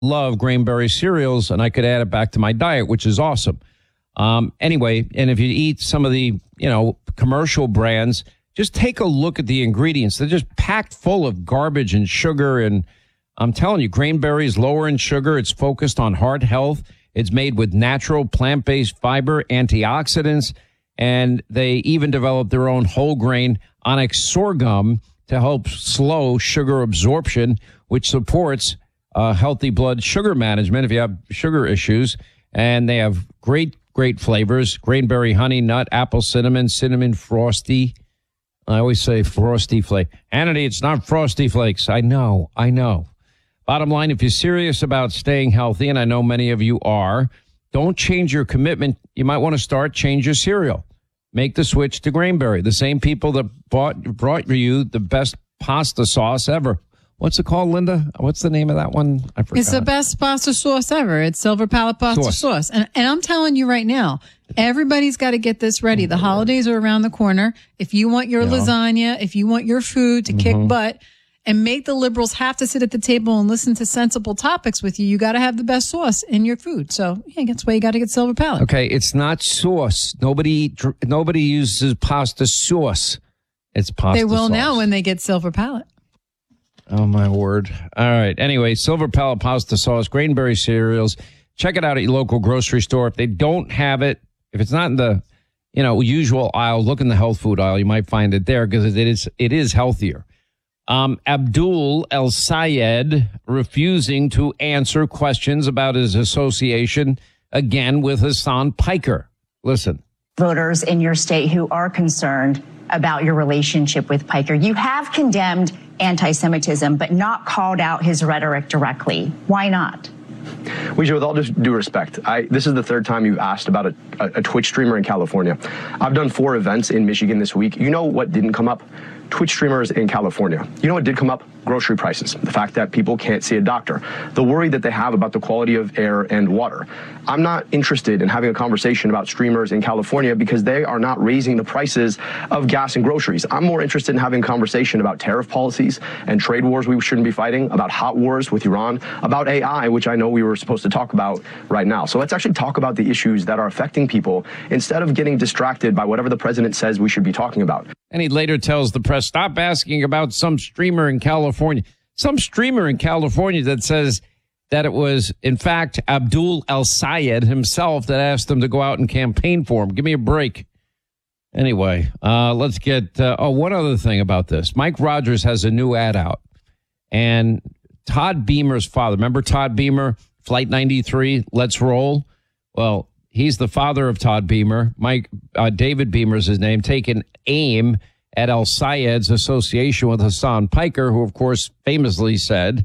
love Grainberry cereals, and I could add it back to my diet, which is awesome. Anyway, and if you eat some of the, commercial brands, just take a look at the ingredients. They're just packed full of garbage and sugar. And I'm telling you, Grainberry is lower in sugar. It's focused on heart health. It's made with natural plant-based fiber, antioxidants, and they even developed their own whole grain onyx sorghum to help slow sugar absorption, which supports healthy blood sugar management if you have sugar issues. And they have great flavors: Grainberry honey nut, apple cinnamon, cinnamon frosty. I always say frosty flake. Hannity, it's not frosty flakes. I know. Bottom line, if you're serious about staying healthy, and I know many of you are, don't change your commitment. You might want to change your cereal. Make the switch to Grainberry. The same people that brought you the best pasta sauce ever. What's it called, Linda? What's the name of that one? I forgot. It's the best pasta sauce ever. It's Silver Palate Pasta Sauce. And I'm telling you right now, everybody's got to get this ready. The holidays are around the corner. If you want your lasagna, if you want your food to kick butt and make the liberals have to sit at the table and listen to sensible topics with you, you got to have the best sauce in your food. So, that's why you got to get Silver Palate. Okay, it's not sauce. Nobody uses pasta sauce. It's pasta sauce. They will now when they get Silver Palate. Oh, my word. All right. Anyway, Silver Palate Pasta Sauce, Grainberry cereals. Check it out at your local grocery store. If they don't have it, if it's not in the, usual aisle, look in the health food aisle. You might find it there because it is healthier. Abdul El Sayed refusing to answer questions about his association again with Hassan Piker. Listen. Voters in your state who are concerned about your relationship with Piker. You have condemned anti-Semitism, but not called out his rhetoric directly. Why not? Weijia, with all due respect, this is the third time you've asked about a Twitch streamer in California. I've done 4 events in Michigan this week. You know what didn't come up? Twitch streamers in California. You know what did come up? Grocery prices. The fact that people can't see a doctor. The worry that they have about the quality of air and water. I'm not interested in having a conversation about streamers in California because they are not raising the prices of gas and groceries. I'm more interested in having a conversation about tariff policies and trade wars we shouldn't be fighting, about hot wars with Iran, about AI, which I know we were supposed to talk about right now. So let's actually talk about the issues that are affecting people instead of getting distracted by whatever the president says we should be talking about. And he later tells the press, stop asking about some streamer in California. Some streamer in California that says that it was, in fact, Abdul El Sayed himself that asked him to go out and campaign for him. Give me a break. Anyway, let's get, one other thing about this. Mike Rogers has a new ad out. And Todd Beamer's father, remember Todd Beamer, Flight 93, Let's Roll? Well, he's the father of Todd Beamer. David Beamer is his name, taking aim at El Sayed's association with Hassan Piker, who, of course, infamously said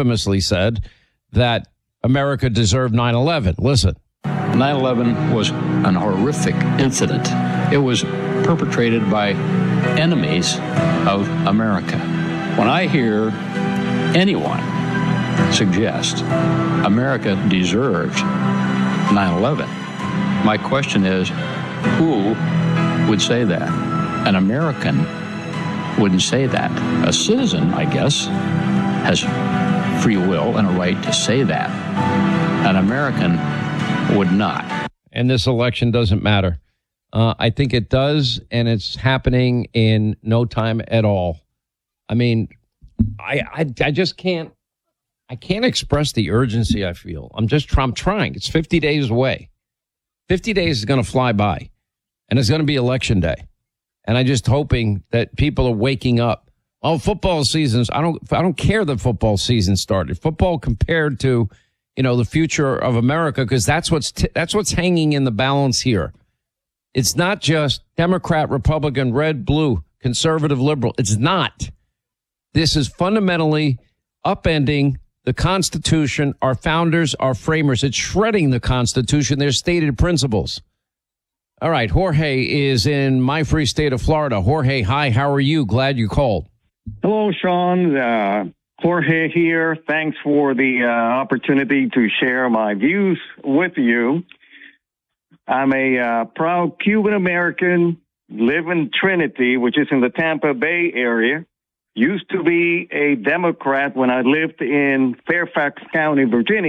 that America deserved 9/11. Listen. 9/11 was an horrific incident. It was perpetrated by enemies of America. When I hear anyone suggest America deserved 9/11, my question is, who would say that? An American wouldn't say that. A citizen, I guess, has free will and a right to say that. An American would not. And this election doesn't matter. I think it does, and it's happening in no time at all. I mean, I just can't. I can't express the urgency I feel. I'm trying. It's 50 days away. 50 days is going to fly by, and it's going to be election day. And I'm just hoping that people are waking up. Oh, football seasons. I don't care that football season started. Football compared to, the future of America, because that's what's hanging in the balance here. It's not just Democrat, Republican, red, blue, conservative, liberal. It's not. This is fundamentally upending the Constitution, our founders, our framers. It's shredding the Constitution, their stated principles. All right, Jorge is in my free state of Florida. Jorge, hi, how are you? Glad you called. Hello, Sean. Jorge here. Thanks for the opportunity to share my views with you. I'm a proud Cuban-American, live in Trinity, which is in the Tampa Bay area. Used to be a Democrat when I lived in Fairfax County, Virginia.